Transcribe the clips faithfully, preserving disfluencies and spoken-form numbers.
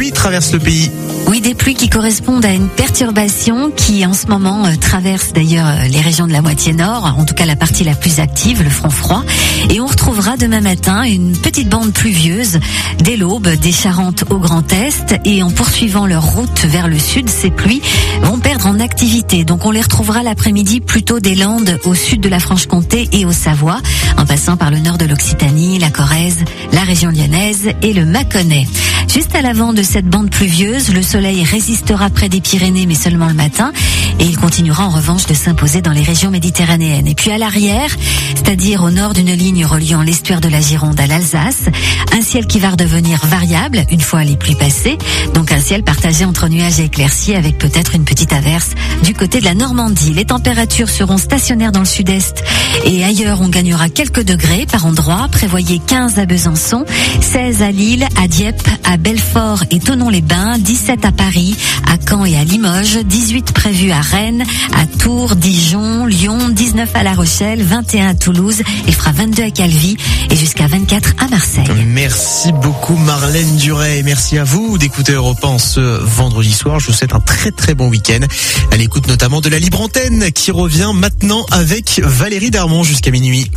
pluies traversent le pays. Oui, des pluies qui correspondent à une perturbation qui en ce moment euh, traverse d'ailleurs euh, les régions de la moitié nord, en tout cas la partie la plus active, le front froid. Et on retrouvera demain matin une petite bande pluvieuse dès l'aube des Charentes au Grand Est. Et en poursuivant leur route vers le sud, ces pluies vont perdre en activité. Donc on les retrouvera l'après-midi plutôt des Landes au sud de la Franche-Comté et au Savoie, en passant par le nord de l'Occitanie, la Corrèze, la région lyonnaise et le Mâconnais. Juste à l'avant de cette bande pluvieuse, le soleil résistera près des Pyrénées, mais seulement le matin, et il continuera en revanche de s'imposer dans les régions méditerranéennes. Et puis à l'arrière, c'est-à-dire au nord d'une ligne reliant l'estuaire de la Gironde à l'Alsace, un ciel qui va redevenir variable une fois les pluies passées, donc un ciel partagé entre nuages et éclaircies avec peut-être une petite averse du côté de la Normandie. Les températures seront stationnaires dans le sud-est et ailleurs on gagnera quelques degrés par endroits. Prévoyez quinze à Besançon, seize à Lille, à Dieppe, à Belfort et Thonon-les-Bains, dix-sept à Paris, à Caen et à Limoges, dix-huit prévus à Rennes, à Tours, Dijon, Lyon, dix-neuf à La Rochelle, vingt et un à Toulouse, il fera vingt-deux à Calvi et jusqu'à vingt-quatre à Marseille. Merci beaucoup Marlène Duret, merci à vous d'écouter Europe un ce vendredi soir. Je vous souhaite un très très bon week-end à l'écoute notamment de la Libre Antenne qui revient maintenant avec Valérie Darmon jusqu'à minuit.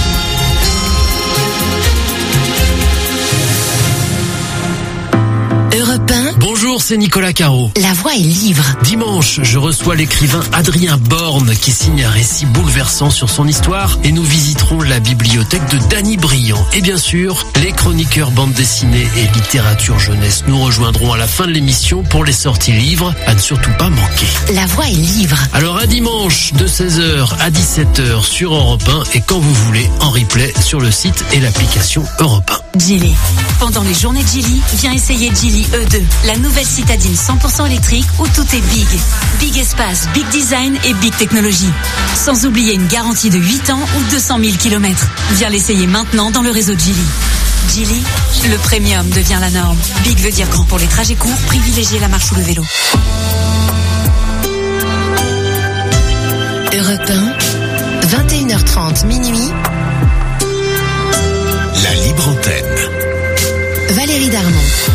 Europe un. Bonjour, c'est Nicolas Caro. La voix est libre. Dimanche, je reçois l'écrivain Adrien Borne qui signe un récit bouleversant sur son histoire et nous visiterons la bibliothèque de Danny Briand. Et bien sûr, les chroniqueurs bande dessinée et littérature jeunesse nous rejoindront à la fin de l'émission pour les sorties livres à ne surtout pas manquer. La voix est libre. Alors à dimanche de seize heures à dix-sept heures sur Europe un et quand vous voulez en replay sur le site et l'application Europe un. Geely. Pendant les journées de Geely, viens essayer Geely E deux, la nouvelle citadine cent pour cent électrique où tout est big. Big espace, big design et big technologie. Sans oublier une garantie de huit ans ou deux cent mille kilomètres. Viens l'essayer maintenant dans le réseau de Geely. Geely, le premium devient la norme. Big veut dire grand pour les trajets courts, privilégiez la marche ou le vélo. Europe un, vingt et une heures trente, minuit. La Libre Antenne. Valérie Darmon.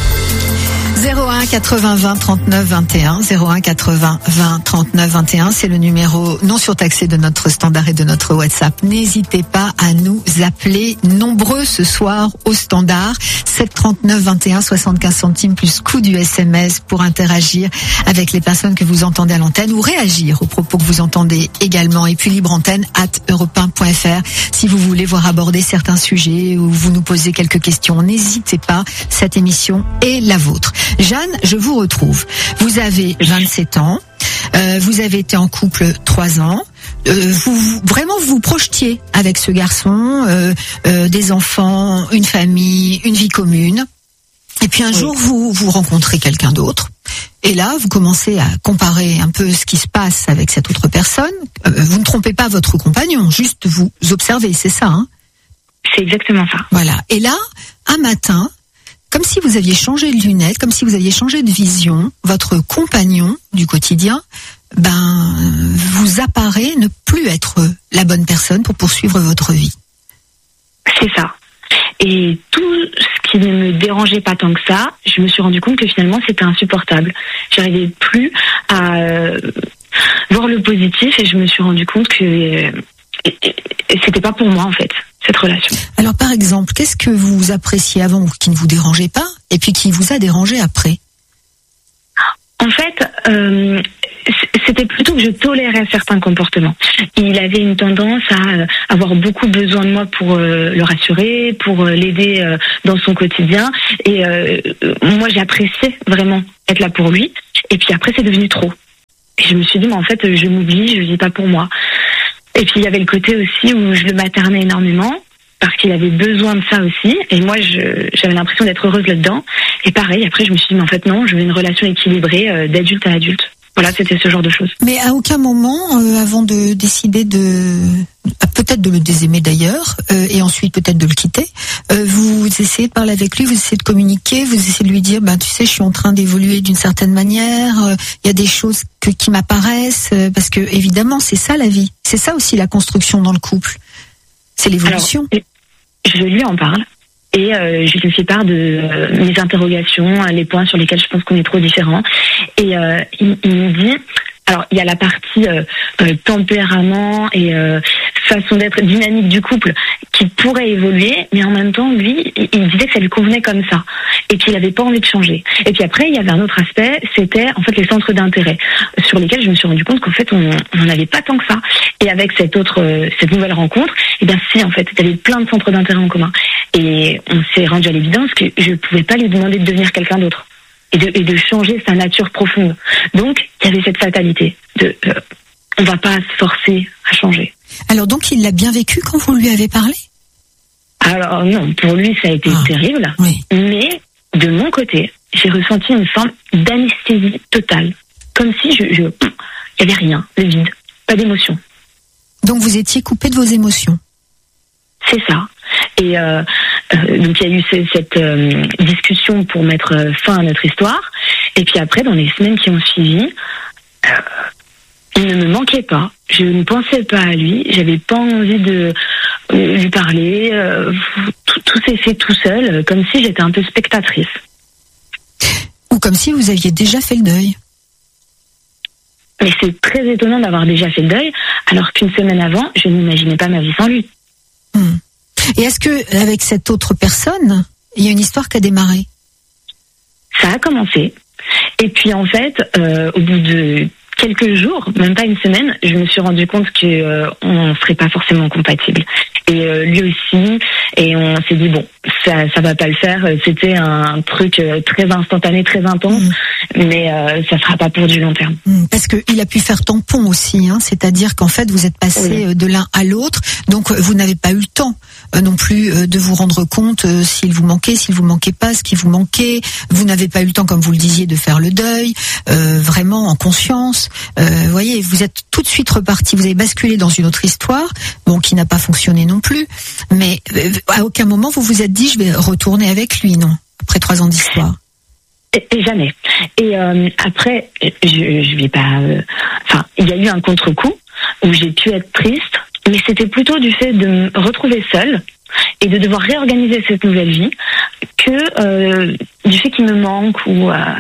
zéro un quatre-vingts vingt trente-neuf vingt et un, zéro un quatre-vingts vingt trente-neuf vingt et un, c'est le numéro non surtaxé de notre standard et de notre WhatsApp. N'hésitez pas à nous appeler nombreux ce soir au standard, sept trente-neuf vingt et un, soixante-quinze centimes plus coût du S M S pour interagir avec les personnes que vous entendez à l'antenne ou réagir aux propos que vous entendez également. Et puis libre antenne arobase europe un point f r si vous voulez voir aborder certains sujets ou vous nous posez quelques questions. N'hésitez pas, cette émission est la vôtre. Jeanne, je vous retrouve. Vous avez vingt-sept ans, euh, vous avez été en couple trois ans. Euh, vous, vous vraiment vous vous projetiez avec ce garçon, euh, euh, des enfants, une famille, une vie commune. Et puis un oui. jour vous vous rencontrez quelqu'un d'autre. Et là, vous commencez à comparer un peu ce qui se passe avec cette autre personne. Euh, vous ne trompez pas votre compagnon, juste vous observez, c'est ça, hein ? C'est exactement ça. Voilà. Et là, un matin, comme si vous aviez changé de lunettes, comme si vous aviez changé de vision, votre compagnon du quotidien, ben, vous apparaît ne plus être la bonne personne pour poursuivre votre vie. C'est ça. Et tout ce qui ne me dérangeait pas tant que ça, je me suis rendu compte que finalement c'était insupportable. J'arrivais plus à euh, voir le positif et je me suis rendu compte que euh, et, et, et c'était pas pour moi en fait, cette relation. Alors par exemple, qu'est-ce que vous appréciez avant ou qui ne vous dérangeait pas et puis qui vous a dérangé après ? En fait, euh, c'était plutôt que je tolérais certains comportements. Il avait une tendance à avoir beaucoup besoin de moi pour euh, le rassurer, pour euh, l'aider euh, dans son quotidien. Et euh, moi, j'appréciais vraiment être là pour lui. Et puis après, c'est devenu trop. Et je me suis dit, mais en fait, je m'oublie, je vis pas pour moi. Et puis il y avait le côté aussi où je le maternais énormément, parce qu'il avait besoin de ça aussi. Et moi, je, j'avais l'impression d'être heureuse là-dedans. Et pareil, après, je me suis dit, mais en fait, non, je veux une relation équilibrée euh, d'adulte à adulte. Voilà, c'était ce genre de choses. Mais à aucun moment, euh, avant de décider de... peut-être de le désaimer d'ailleurs, euh, et ensuite peut-être de le quitter, euh, vous essayez de parler avec lui, vous essayez de communiquer, vous essayez de lui dire, ben, tu sais, je suis en train d'évoluer d'une certaine manière, il euh, y a des choses que, qui m'apparaissent, euh, parce que évidemment, c'est ça la vie. C'est ça aussi la construction dans le couple. C'est l'évolution. Alors, je lui en parle. Et euh, je lui fais part de euh, mes interrogations, les points sur lesquels je pense qu'on est trop différents. Et euh, il, il me dit, alors il y a la partie euh, euh, tempérament et euh, façon d'être dynamique du couple qui pourrait évoluer, mais en même temps, lui, il, il disait que ça lui convenait comme ça et qu'il n'avait pas envie de changer. Et puis après, il y avait un autre aspect, c'était en fait les centres d'intérêt sur lesquels je me suis rendu compte qu'en fait, on n'en avait pas tant que ça. Et avec cette autre, euh, cette nouvelle rencontre, eh bien si, en fait, il y avait plein de centres d'intérêt en commun. Et on s'est rendu à l'évidence que je ne pouvais pas lui demander de devenir quelqu'un d'autre et de, et de changer sa nature profonde. Donc, il y avait cette fatalité de euh, on va pas se forcer à changer. Alors donc, il l'a bien vécu quand vous lui avez parlé ? Alors non, pour lui, ça a été ah, terrible. Oui. Mais de mon côté, j'ai ressenti une forme d'anesthésie totale. Comme si je, je, il n'y avait rien, le vide, pas d'émotion. Donc vous étiez coupé de vos émotions ? C'est ça. Et euh, euh, donc il y a eu ce, cette euh, discussion pour mettre fin à notre histoire. Et puis après, dans les semaines qui ont suivi, euh, il ne me manquait pas. Je ne pensais pas à lui. J'avais pas envie de euh, lui parler. Euh, tout, tout s'est fait tout seul, comme si j'étais un peu spectatrice. Ou comme si vous aviez déjà fait le deuil. Mais c'est très étonnant d'avoir déjà fait le deuil, alors qu'une semaine avant, je n'imaginais pas ma vie sans lui. Hmm. Et est-ce que avec cette autre personne, il y a une histoire qui a démarré ? Ça a commencé. Et puis en fait, euh, au bout de quelques jours, même pas une semaine, je me suis rendu compte que euh, on serait pas forcément compatibles. Et euh, lui aussi. Et on s'est dit bon, ça, ça va pas le faire. C'était un truc euh, très instantané, très intense, mmh. mais euh, ça sera pas pour du long terme. Mmh, parce que il a pu faire tampon aussi, hein, c'est-à-dire qu'en fait vous êtes passé oui. de l'un à l'autre, donc vous n'avez pas eu le temps euh, non plus euh, de vous rendre compte euh, s'il vous manquait, s'il vous manquait pas, ce qui vous manquait. Vous n'avez pas eu le temps, comme vous le disiez, de faire le deuil, euh, vraiment en conscience. Euh, vous voyez, vous êtes tout de suite reparti, vous avez basculé dans une autre histoire, bon, qui n'a pas fonctionné non plus, mais euh, à aucun moment vous vous êtes dit je vais retourner avec lui, non, après trois ans d'histoire. Et, et jamais. Et euh, après, je, je vais pas. Enfin, euh, il y a eu un contre-coup où j'ai pu être triste, mais c'était plutôt du fait de me retrouver seule et de devoir réorganiser cette nouvelle vie que euh, du fait qu'il me manque ou, euh,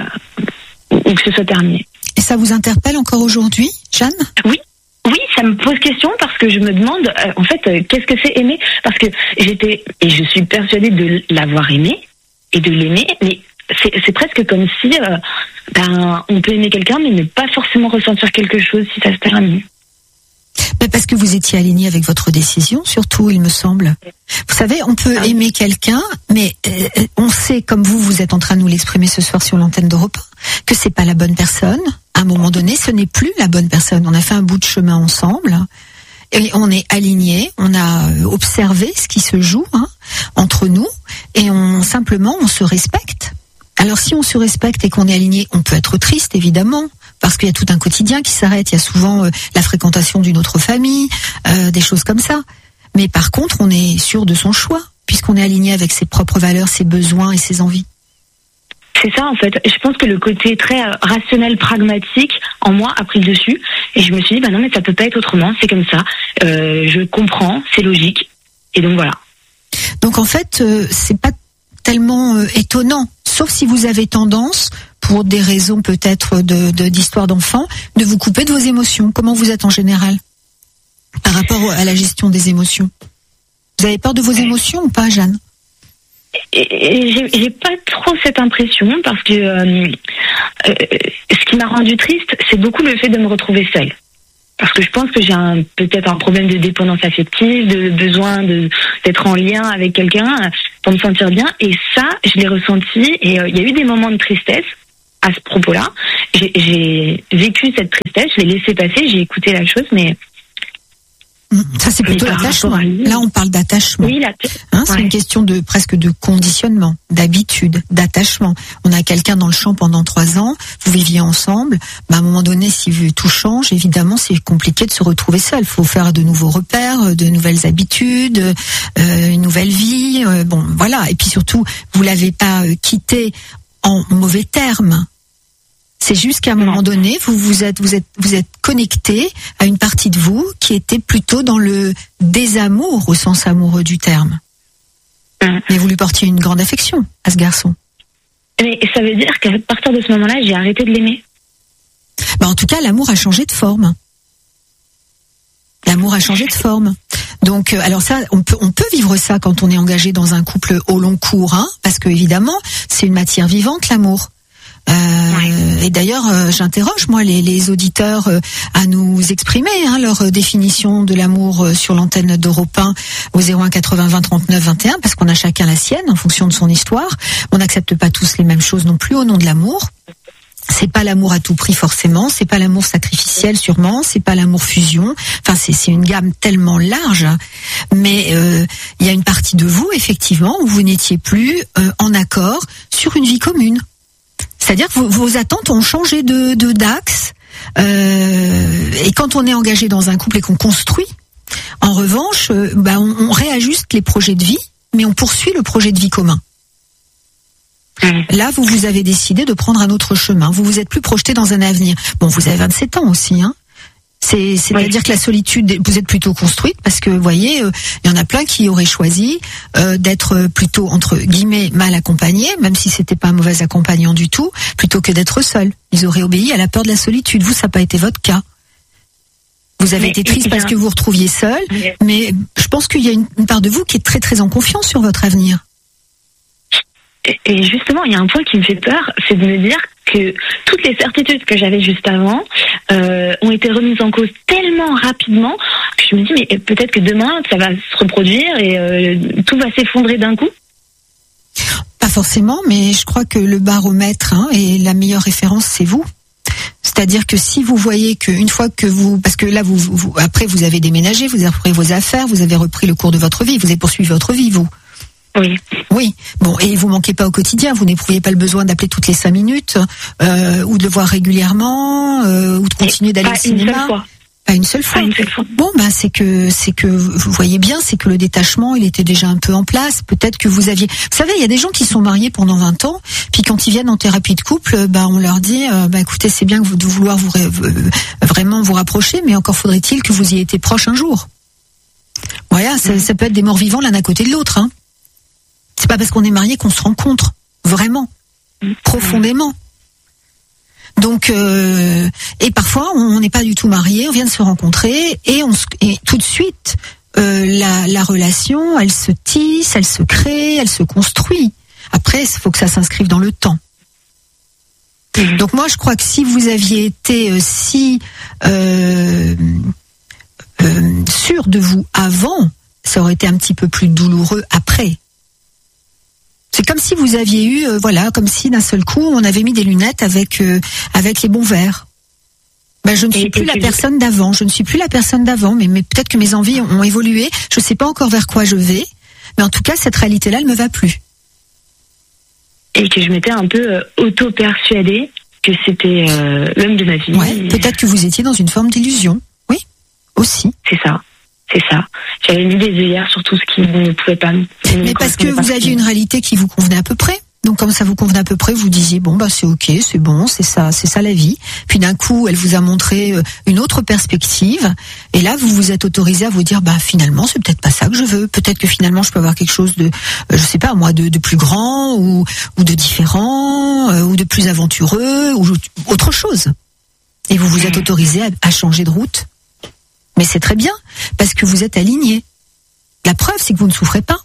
ou que ce soit terminé. Et ça vous interpelle encore aujourd'hui, Jeanne ? Oui. Oui, ça me pose question parce que je me demande, euh, en fait, euh, qu'est-ce que c'est aimer ? Parce que j'étais, et je suis persuadée de l'avoir aimé et de l'aimer, mais c'est, c'est presque comme si euh, ben, on peut aimer quelqu'un, mais ne pas forcément ressentir quelque chose si ça se termine. Mais parce que vous étiez aligné avec votre décision, surtout, il me semble. Vous savez, on peut ah. aimer quelqu'un, mais euh, on sait, comme vous, vous êtes en train de nous l'exprimer ce soir sur l'antenne d'Europe un, que c'est pas la bonne personne. À un moment donné, ce n'est plus la bonne personne. On a fait un bout de chemin ensemble et on est alignés. On a observé ce qui se joue hein, entre nous et on simplement on se respecte. Alors si on se respecte et qu'on est aligné, on peut être triste évidemment parce qu'il y a tout un quotidien qui s'arrête. Il y a souvent euh, la fréquentation d'une autre famille, euh, des choses comme ça. Mais par contre, on est sûr de son choix puisqu'on est aligné avec ses propres valeurs, ses besoins et ses envies. C'est ça en fait. Je pense que le côté très rationnel, pragmatique en moi a pris le dessus et je me suis dit bah non mais ça peut pas être autrement, c'est comme ça. Euh, je comprends, c'est logique et donc voilà. Donc en fait euh, c'est pas tellement euh, étonnant, sauf si vous avez tendance, pour des raisons peut-être de, de d'histoire d'enfant, de vous couper de vos émotions. Comment vous êtes en général par rapport à la gestion des émotions ? Vous avez peur de vos émotions ou pas, Jeanne ? Et j'ai, j'ai pas trop cette impression parce que euh, euh, ce qui m'a rendue triste, c'est beaucoup le fait de me retrouver seule. Parce que je pense que j'ai un, peut-être un problème de dépendance affective, de besoin de, d'être en lien avec quelqu'un pour me sentir bien. Et ça, je l'ai ressenti et il euh, y a eu des moments de tristesse à ce propos-là. J'ai, j'ai vécu cette tristesse, je l'ai laissé passer, j'ai écouté la chose, mais... Ça c'est plutôt l'attachement. Là on parle d'attachement. Oui, la... hein, c'est ouais. une question de presque de conditionnement, d'habitude, d'attachement. On a quelqu'un dans le champ pendant trois ans, vous viviez ensemble. Bah, à un moment donné, si tout change, évidemment, c'est compliqué de se retrouver seul. Il faut faire de nouveaux repères, de nouvelles habitudes, euh, une nouvelle vie. Euh, bon, voilà. Et puis surtout, vous l'avez pas euh, quitté en mauvais termes. C'est juste qu'à un moment donné, vous vous êtes vous êtes vous êtes connecté à une partie de vous qui était plutôt dans le désamour au sens amoureux du terme. Hum. Mais vous lui portiez une grande affection à ce garçon. Mais ça veut dire qu'à partir de ce moment-là, j'ai arrêté de l'aimer. Bah, en tout cas, l'amour a changé de forme. L'amour a changé de forme. Donc, euh, alors ça, on peut, on peut vivre ça quand on est engagé dans un couple au long cours, hein, parce que évidemment, c'est une matière vivante, l'amour. Euh, ouais. Et d'ailleurs, euh, j'interroge moi les, les auditeurs euh, à nous exprimer hein, leur euh, définition de l'amour euh, sur l'antenne d'Europe un au zéro un quatre-vingts vingt trente-neuf vingt et un, parce qu'on a chacun la sienne en fonction de son histoire. On n'accepte pas tous les mêmes choses non plus au nom de l'amour. C'est pas l'amour à tout prix forcément, c'est pas l'amour sacrificiel sûrement, c'est pas l'amour fusion. Enfin, c'est, c'est une gamme tellement large. Mais euh, il y a une partie de vous effectivement où vous n'étiez plus euh, en accord sur une vie commune. C'est-à-dire que vos, vos attentes ont changé de, de d'axe. Euh, et quand on est engagé dans un couple et qu'on construit, en revanche, euh, bah on, on réajuste les projets de vie, mais on poursuit le projet de vie commun. Là, vous vous avez décidé de prendre un autre chemin. Vous vous êtes plus projeté dans un avenir. Bon, vous avez vingt-sept ans aussi, hein. C'est, c'est-à-dire oui. que la solitude, vous êtes plutôt construite parce que, vous voyez, euh, il y en a plein qui auraient choisi euh, d'être plutôt, entre guillemets, mal accompagnés, même si c'était pas un mauvais accompagnant du tout, plutôt que d'être seuls. Ils auraient obéi à la peur de la solitude. Vous, ça n'a pas été votre cas. Vous avez mais, été triste parce que vous vous retrouviez seul, mais... mais je pense qu'il y a une, une part de vous qui est très très en confiance sur votre avenir. Et justement, il y a un point qui me fait peur, c'est de me dire que toutes les certitudes que j'avais juste avant euh, ont été remises en cause tellement rapidement que je me dis, mais peut-être que demain, ça va se reproduire et euh, tout va s'effondrer d'un coup. Pas forcément, mais je crois que le baromètre hein, et la meilleure référence, c'est vous. C'est-à-dire que si vous voyez qu'une fois que vous... Parce que là, vous, vous après, vous avez déménagé, vous avez repris vos affaires, vous avez repris le cours de votre vie, vous avez poursuivi votre vie, vous. Oui. Oui. Bon, et vous manquez pas au quotidien. Vous n'éprouviez pas le besoin d'appeler toutes les cinq minutes, euh, ou de le voir régulièrement, euh, ou de continuer d'aller au cinéma. Pas une seule fois. Pas une seule fois. Bon, bah c'est que c'est que vous voyez bien, c'est que le détachement, il était déjà un peu en place. Peut-être que vous aviez. Vous savez, il y a des gens qui sont mariés pendant vingt ans, puis quand ils viennent en thérapie de couple, bah on leur dit, euh, bah écoutez, c'est bien que vous de vouloir vous ré... vraiment vous rapprocher, mais encore faudrait-il que vous y ayez été proche un jour. Voilà, ça, ça peut être des morts vivants l'un à côté de l'autre, hein. C'est pas parce qu'on est marié qu'on se rencontre vraiment, profondément. Donc, euh, et parfois on n'est pas du tout marié, on vient de se rencontrer et on se, et tout de suite euh, la, la relation, elle se tisse, elle se crée, elle se construit. Après, il faut que ça s'inscrive dans le temps. Mmh. Donc moi, je crois que si vous aviez été euh, si euh, euh, sûr de vous avant, ça aurait été un petit peu plus douloureux après. C'est comme si vous aviez eu, euh, voilà, comme si d'un seul coup on avait mis des lunettes avec euh, avec les bons verres. Ben je ne suis et plus la personne d'avant, je ne suis plus la personne d'avant, mais, mais peut-être que mes envies ont évolué. Je ne sais pas encore vers quoi je vais, mais en tout cas cette réalité-là, elle me va plus. Et que je m'étais un peu euh, auto-persuadée que c'était euh, l'homme de ma vie. Ouais, et... peut-être que vous étiez dans une forme d'illusion, oui, aussi. C'est ça. C'est ça. J'avais mis des œillères sur tout ce qui ne pouvait pas. Mais parce que vous aviez une réalité qui vous convenait à peu près. Donc comme ça vous convenait à peu près, vous disiez bon bah c'est ok, c'est bon, c'est ça, c'est ça la vie. Puis d'un coup, elle vous a montré une autre perspective. Et là, vous vous êtes autorisé à vous dire bah finalement c'est peut-être pas ça que je veux. Peut-être que finalement je peux avoir quelque chose de, euh, je sais pas moi, de, de plus grand ou ou de différent euh, ou de plus aventureux ou autre chose. Et vous vous êtes autorisé à, à changer de route. Mais c'est très bien, parce que vous êtes aligné. La preuve, c'est que vous ne souffrez pas.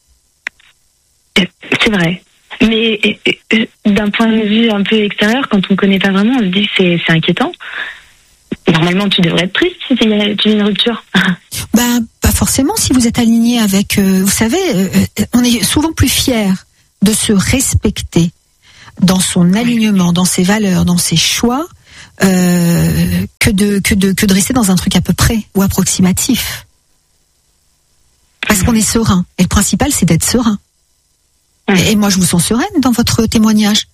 C'est vrai. Mais d'un point de vue un peu extérieur, quand on ne connaît pas vraiment, on se dit que c'est, c'est inquiétant. Normalement, tu devrais être triste si tu as une rupture. Ben, pas forcément si vous êtes aligné avec... Euh, vous savez, euh, on est souvent plus fier de se respecter dans son alignement, dans ses valeurs, dans ses choix, Euh, que de que de que de rester dans un truc à peu près ou approximatif, parce qu'on est serein et le principal c'est d'être serein. Et, et moi je vous sens sereine dans votre témoignage.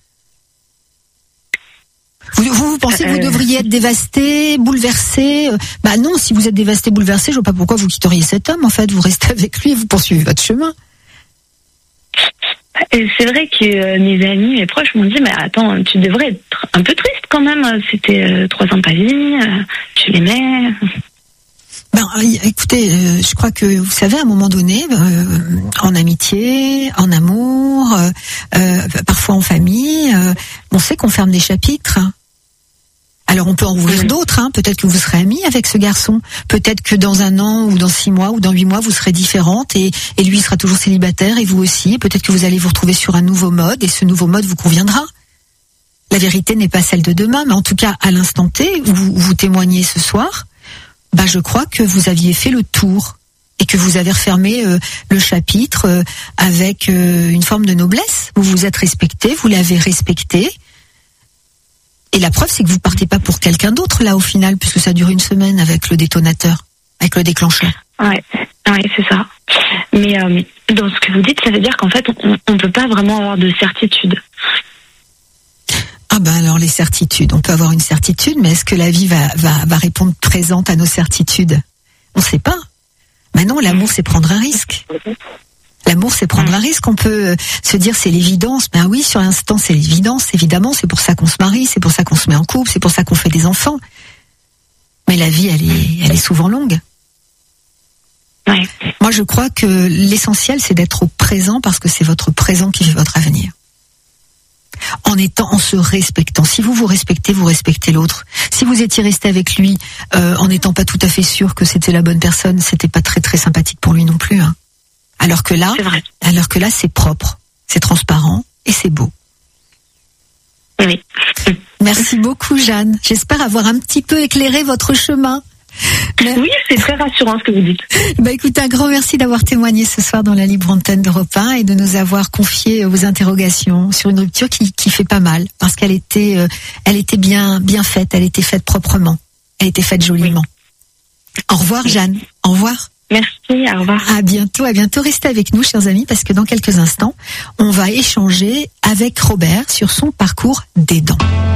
Vous vous, vous pensez que vous devriez être dévasté, bouleversé? Bah non, si vous êtes dévasté, bouleversé, je vois pas pourquoi vous quitteriez cet homme. En fait, vous restez avec lui et vous poursuivez votre chemin. C'est vrai que euh, mes amis, mes proches m'ont dit mais attends, tu devrais être un peu triste quand même, c'était euh, trois ans de ta vie, euh, tu l'aimais. Ben, écoutez, euh, je crois que vous savez, à un moment donné, euh, en amitié, en amour, euh, euh, parfois en famille, euh, on sait qu'on ferme des chapitres. Alors on peut en ouvrir d'autres, hein. Peut-être que vous serez amis avec ce garçon. Peut-être que dans un an ou dans six mois ou dans huit mois, vous serez différentes et, et lui sera toujours célibataire et vous aussi. Peut-être que vous allez vous retrouver sur un nouveau mode et ce nouveau mode vous conviendra. La vérité n'est pas celle de demain, mais en tout cas, à l'instant T, où vous, vous témoignez ce soir, bah, je crois que vous aviez fait le tour et que vous avez refermé euh, le chapitre euh, avec euh, une forme de noblesse. Vous vous êtes respecté, vous l'avez respecté. Et la preuve, c'est que vous partez pas pour quelqu'un d'autre, là, au final, puisque ça dure une semaine avec le détonateur, avec le déclencheur. Ouais, ouais, c'est ça. Mais euh, dans ce que vous dites, ça veut dire qu'en fait, on ne peut pas vraiment avoir de certitude. Ah ben alors les certitudes, on peut avoir une certitude, mais est-ce que la vie va, va, va répondre présente à nos certitudes? On ne sait pas. Maintenant, l'amour, c'est prendre un risque. L'amour, c'est prendre un risque. On peut se dire c'est l'évidence. Ben oui, sur l'instant, c'est l'évidence. Évidemment, c'est pour ça qu'on se marie, c'est pour ça qu'on se met en couple, c'est pour ça qu'on fait des enfants. Mais la vie, elle est, elle est souvent longue. Ouais. Moi, je crois que l'essentiel, c'est d'être au présent parce que c'est votre présent qui fait votre avenir. En étant, en se respectant. Si vous vous respectez, vous respectez l'autre. Si vous étiez resté avec lui euh, en n'étant pas tout à fait sûr que c'était la bonne personne, c'était pas très très sympathique pour lui non plus. Hein. Alors que là, c'est vrai. alors que là, c'est propre, c'est transparent et c'est beau. Oui. Merci beaucoup, Jeanne. J'espère avoir un petit peu éclairé votre chemin. Mais... Oui, c'est très rassurant ce que vous dites. Bah écoute, un grand merci d'avoir témoigné ce soir dans la libre antenne d'Europe un et de nous avoir confié vos interrogations sur une rupture qui, qui fait pas mal parce qu'elle était, euh, elle était bien, bien faite, elle était faite proprement, elle était faite joliment. Oui. Au revoir, Jeanne. Au revoir. Merci, au revoir. À bientôt, à bientôt. Restez avec nous, chers amis, parce que dans quelques instants, on va échanger avec Robert sur son parcours d'aidant.